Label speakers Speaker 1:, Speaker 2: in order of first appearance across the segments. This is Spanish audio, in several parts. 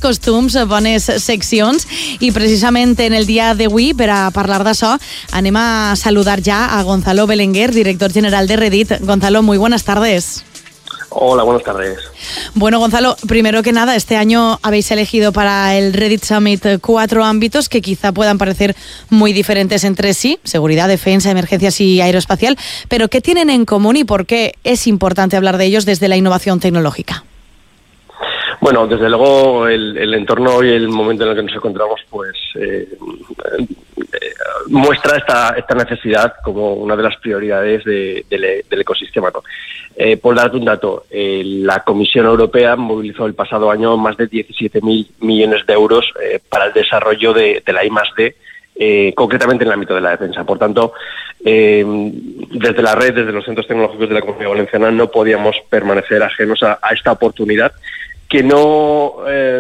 Speaker 1: costums, bones seccions, i precisament en el dia d'avui, per a parlar d'això, anem a saludar ja a Gonzalo Belenguer, director general de Reddit. Gonzalo, muy buenas tardes.
Speaker 2: Hola, buenas tardes.
Speaker 1: Bueno, Gonzalo, primero que nada, este año habéis elegido para el Reddit Summit 4 ámbitos que quizá puedan parecer muy diferentes entre sí: seguridad, defensa, emergencias y aeroespacial. Pero ¿qué tienen en común y por qué es importante hablar de ellos desde la innovación tecnológica?
Speaker 2: Bueno, desde luego el entorno y el momento en el que nos encontramos pues muestra esta necesidad como una de las prioridades del ecosistema, ¿no? Por darte un dato, la Comisión Europea movilizó el pasado año más de 17.000 millones de euros para el desarrollo de la I+D, concretamente en el ámbito de la defensa. Por tanto, desde la red, desde los centros tecnológicos de la Comunidad Valenciana, no podíamos permanecer ajenos a esta oportunidad que no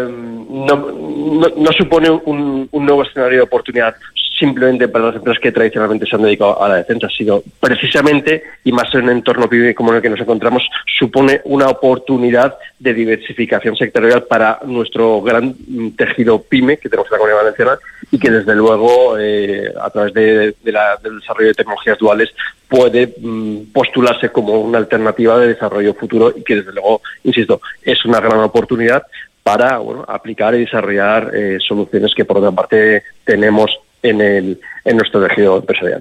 Speaker 2: supone un nuevo escenario de oportunidad simplemente para las empresas que tradicionalmente se han dedicado a la defensa, sino precisamente, y más en un entorno PYME como en el que nos encontramos, supone una oportunidad de diversificación sectorial para nuestro gran tejido PYME que tenemos en la Comunidad Valenciana y que desde luego a través del desarrollo de tecnologías duales puede postularse como una alternativa de desarrollo futuro y que desde luego, insisto, es una gran oportunidad para aplicar y desarrollar soluciones que por otra parte tenemos en nuestro tejido empresarial.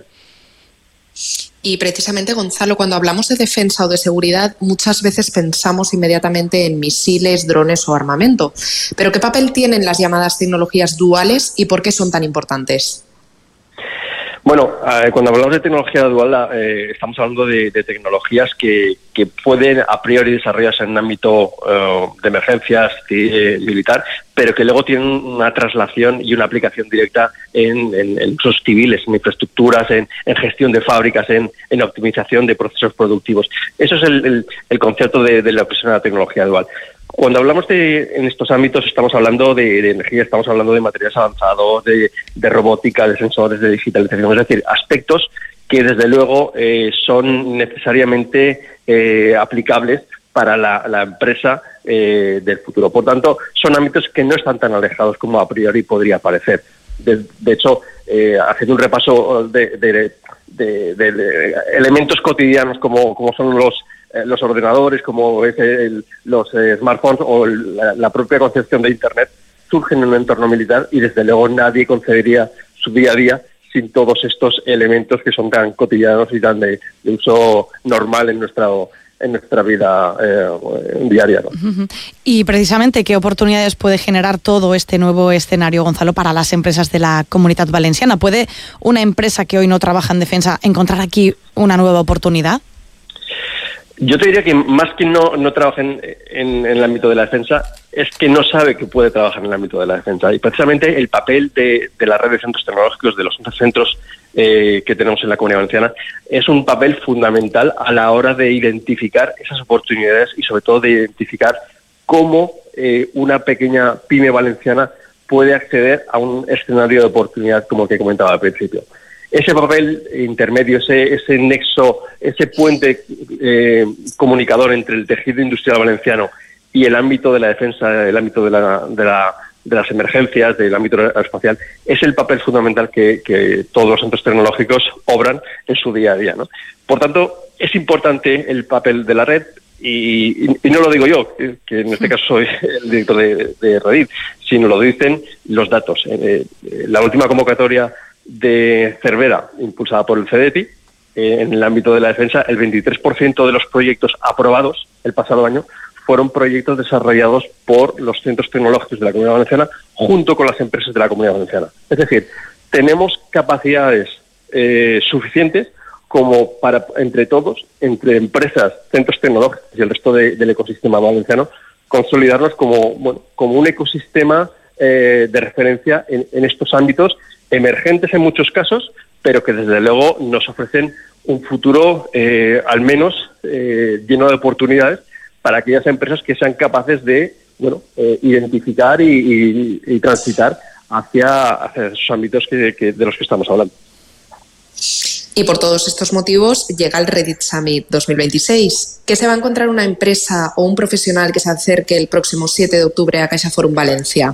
Speaker 3: Y precisamente, Gonzalo, cuando hablamos de defensa o de seguridad, muchas veces pensamos inmediatamente en misiles, drones o armamento. Pero ¿qué papel tienen las llamadas tecnologías duales y por qué son tan importantes?
Speaker 2: Bueno, cuando hablamos de tecnología dual, estamos hablando de tecnologías que pueden a priori desarrollarse en un ámbito de emergencias militar, pero que luego tienen una traslación y una aplicación directa en usos civiles, en infraestructuras, en gestión de fábricas, en optimización de procesos productivos. Eso es el concepto de lo que es una tecnología dual. Cuando hablamos en estos ámbitos estamos hablando de energía, estamos hablando de materiales avanzados, de robótica, de sensores, de digitalización, es decir, aspectos que desde luego son necesariamente aplicables para la empresa del futuro. Por tanto, son ámbitos que no están tan alejados como a priori podría parecer. De hecho, haciendo un repaso de elementos cotidianos como son los ordenadores, como es los smartphones o la propia concepción de Internet, surgen en un entorno militar y desde luego nadie concebiría su día a día sin todos estos elementos que son tan cotidianos y tan de uso normal en nuestra vida diaria, ¿no?
Speaker 1: Y precisamente, ¿qué oportunidades puede generar todo este nuevo escenario, Gonzalo, para las empresas de la Comunidad Valenciana? ¿Puede una empresa que hoy no trabaja en defensa encontrar aquí una nueva oportunidad?
Speaker 2: Yo te diría que más que no trabajen en el ámbito de la defensa, es que no sabe que puede trabajar en el ámbito de la defensa. Y precisamente el papel de la red de centros tecnológicos, de los centros que tenemos en la Comunidad Valenciana, es un papel fundamental a la hora de identificar esas oportunidades y sobre todo de identificar cómo una pequeña pyme valenciana puede acceder a un escenario de oportunidad como el que comentaba al principio. Ese papel intermedio, ese nexo, ese puente comunicador entre el tejido industrial valenciano y el ámbito de la defensa, el ámbito de las emergencias, del ámbito aeroespacial, es el papel fundamental que todos los centros tecnológicos obran en su día a día, ¿no? Por tanto, es importante el papel de la red y no lo digo yo, que en este caso soy el director de Reddit, sino lo dicen los datos. La última convocatoria de Cervera, impulsada por el CEDETI, en el ámbito de la defensa, el 23% de los proyectos aprobados el pasado año fueron proyectos desarrollados por los centros tecnológicos de la Comunidad Valenciana junto con las empresas de la Comunidad Valenciana. Es decir, tenemos capacidades suficientes como para, entre todos, entre empresas, centros tecnológicos y el resto del ecosistema valenciano, consolidarnos como un ecosistema de referencia en estos ámbitos emergentes en muchos casos, pero que desde luego nos ofrecen un futuro al menos lleno de oportunidades para aquellas empresas que sean capaces de identificar y transitar hacia esos ámbitos de los que estamos hablando.
Speaker 3: Y por todos estos motivos llega el Reddit Summit 2026. ¿Qué se va a encontrar una empresa o un profesional que se acerque el próximo 7 de octubre a CaixaForum Valencia?